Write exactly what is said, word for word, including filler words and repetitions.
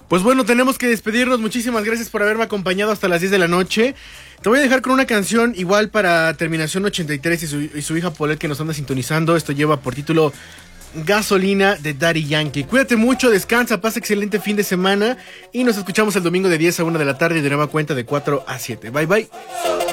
Pues bueno, tenemos que despedirnos. Muchísimas gracias por haberme acompañado hasta las diez de la noche. Te voy a dejar con una canción igual para Terminación ochenta y tres y su, y su hija Paulette, que nos anda sintonizando. Esto lleva por título Gasolina, de Daddy Yankee. Cuídate mucho, descansa, pasa excelente fin de semana y nos escuchamos el domingo de diez a una de la tarde y de nueva cuenta de cuatro a siete. Bye bye.